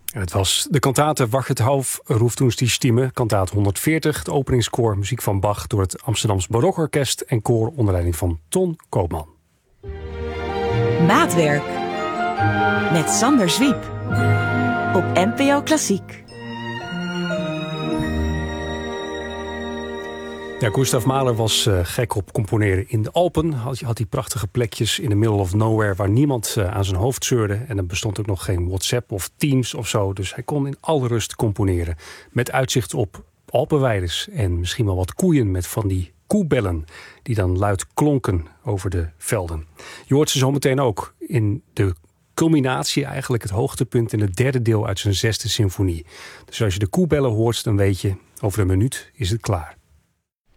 Het was de kantate Wachet auf Ruft uns die Stimme, kantaat 140, het openingskoor muziek van Bach door het Amsterdams Barokorkest en koor onder leiding van Ton Koopman. Maatwerk met Sander Zwiep op NPO Klassiek. Ja, Gustav Mahler was gek op componeren in de Alpen. Had die prachtige plekjes in the middle of nowhere waar niemand aan zijn hoofd zeurde. En er bestond ook nog geen WhatsApp of Teams of zo. Dus hij kon in alle rust componeren. Met uitzicht op Alpenweides en misschien wel wat koeien met van die koebellen die dan luid klonken over de velden. Je hoort ze zometeen ook in de culminatie, eigenlijk het hoogtepunt in het derde deel uit zijn 6e symfonie. Dus als je de koebellen hoort, dan weet je, over een minuut is het klaar.